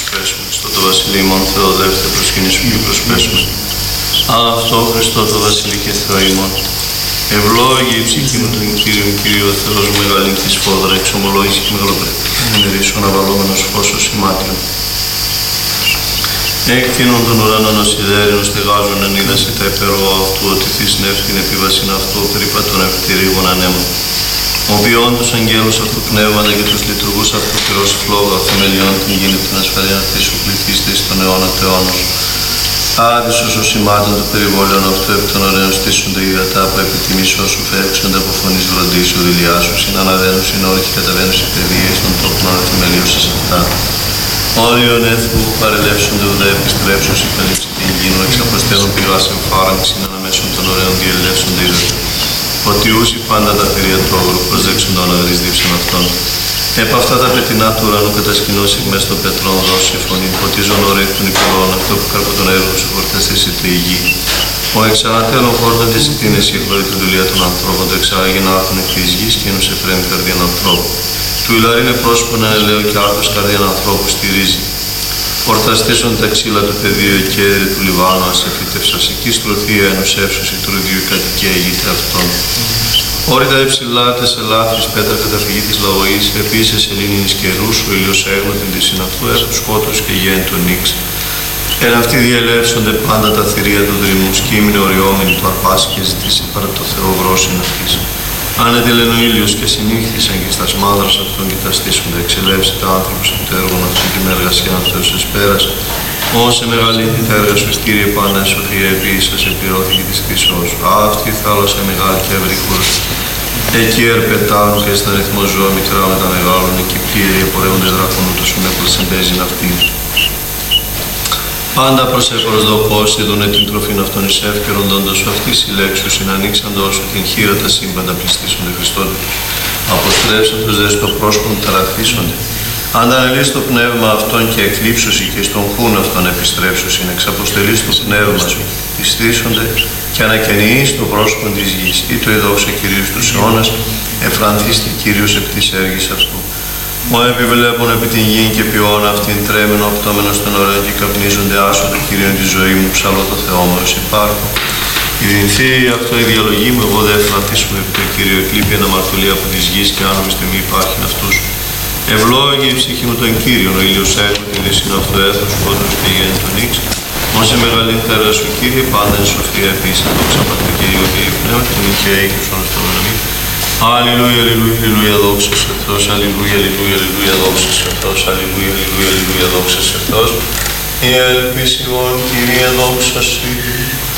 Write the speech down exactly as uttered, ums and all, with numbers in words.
προσπέσουμε. Στο το Βασιλείο ημών Θεοδεύτε προσκυνήσουμε και προσπέσουμε. Αυτό Χριστό το Βασιλεί και Θεό ημών. Ευλόγη η ψυχή μου τον Κύριον, Κύριο Θεός μου, μεγαλήν τη σφόδρα, εξομολόγηση και μεγαλοπρέπεια. Ενερίσου αναβαλόμενος φως ημάτιον. Έκτηνον των ουρανών ως ιδέρινο στεγάζουν εν είδαση τα υπερό αυτού, ότι θύσιν εύχην επίβασιν αυτού, περιπατών επιτηρήγων ανέμων. Οποιών τους αγγέλους αυτού πνεύματα και τους λειτουργούς αυτού πυρός φλόγα θεμελιών την γίνει την ασφαλεία αυτή σου πληθύστε εις τον αιώνα του αιώνος. Άδεισος ο σημάτων του περιβόλαιων αυτού επί των ωραίων στήσονται υδατά που επιτιμήσω σου φεύξονται από φωνής βροντίσου δηλιάσου, συναναδένου συνόροι και καταβαίνουν σε παιδείες των τόπων θεμελίωσης αυτά. Όριον έθου παρελεύσονται ουδέ επιστρέψους η καλύψη την γίνου, εξ αποστέλων πηγάς εμφάραγξην αναμέσων των ωραίων διελεύσονται υδατά. Ότι ούσι πάντα τα θηρία του όγρου προσδέξονται αναδρείς δίψαν αυτών. Επ' αυτά τα πετεινά του ουρανού κατασκηνώσει μες των πετρών δώσει φωνή, ποτίζον όροι εκ των υπηρών, αυτό που καρπό των έργων σου φορταστήσει του η γη. Ο εξανατέλων χόρτων της ητίνες η εκλογή του δουλειά των ανθρώπων, το εξάγει να άρθουν εκ της γης και ενός εφρέμει καρδίαν ανθρώπου. Του ηλαρίνε πρόσωπο να ελαίο και άρθος καρδίαν ανθρώπου στηρίζει. Ορταστήσον τα ξύλα του πεδίου και έδρυ του Λιβάνου ασεφήτευσας, εκεί στρωθία ενός εύσωση του ρουδιού κατοικία ηγείται αυτών. Όρυτα υψηλά τες ελάφρης πέτρα καταφυγή της λαοής, επίσης σελήνινης καιρούς, ο ήλιος έγνωτην της συναυτού, έχουν σκότους και γέννη τον νύξ. Εν αυτοί διελεύσονται πάντα τα θηρία του δρυμού, σκύμνε οριόμενοι του αρπάσει και ζητήσει παρά το Θεό βρόσιν αυτής. Ανετελεν ο ήλιος και συνήχθησαν και στα σμάδρας αυτών και τα στήσονται, εξελεύσει τα άνθρωπος από το έργο αυτού και με εργασία αυτός εσπέρας. Όσε μεγαλύνει τα έργα σου, Κύριε, πάντα εν σοφία επίσης επιρώθηκε της κτήσεώς σου. Αυτή η θάλασσα μεγάλη και ευρύχωρη. Εκεί ερπετάρουν και στον ρυθμό ζώα μικρά με τα μεγάλων, εκεί πλήρη επορεύονται δράκονου του σου με πλασεμπέζιν αυτήν. Πάντα προσέφερος δοπός, είδουνε την τροφήν αυτών εις εύκαιροντόντος σου αυτής η λέξη σου, συνανοίξαντος σου την χείρα τα σύμπαντα πληστήσονται Χριστόντε. Αποστρέψαν τους δε στο πρόσωπον ταραχθήσονται. Αντανελείς το πνεύμα αυτών και εκλείψουσι και στον χούν αυτών επιστρέψουσι, εξαποστελείς το πνεύμα σου, πιστήσονται και ανακαινείς το πρόσωπο της γης. Ή το εδόξα Κυρίου στους αιώνας, εφρανθίστη Κύριος επί της έργης αυτού. Μα επιβλέπουν επί την γη και ποιόν αυτήν τρέμενο οπτώμενο στον ωραίο και καπνίζονται άσο το Κύριον τη ζωή μου, ψαλώ το Θεό μου ως υπάρχω. Η δυνθή αυτό η διαλογή μου, εγώ δεν εφρανθίσουμε επί το Κύριο, εκλείπει ένα μαρτωλή από της γης και άνομη στιγμή υπάρχει αυτούς. Ευλόγη η ψυχή μου τον Κύριον, ο ήλιος έγνω τη δύσιν αυτού έθρος, κόντρος και γέννη τον νύξ. Όσε μεγαλύτερα σου Κύριε, πάντα εν σοφία επίσης, δόξα πατρί και Υιό και Υιό Πνεύμα, και νυν και αεί και στον αστρονομή. Αλληλούια, αλληλούια, αλληλούια, δόξα σε Θεός, αλληλούια, αλληλούια, αλληλούια, δόξα σε Θεός, αλληλούια, αλληλούια, αλληλούια, δόξα σε Θεός. Η έλπιση μου, Κύριε, δόξα σου.